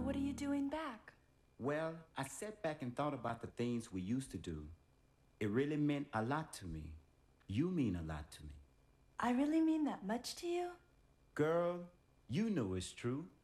what are you doing back? Well, I sat back and thought about the things we used to do. It really meant a lot to me. You mean a lot to me. I really mean that much to you? Girl, you know it's true.